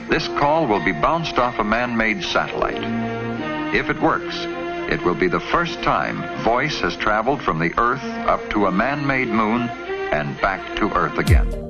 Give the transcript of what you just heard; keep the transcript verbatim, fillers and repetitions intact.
This call will be bounced off a man-made satellite. If it works, it will be the first time voice has traveled from the Earth up to a man-made moon and back to Earth again.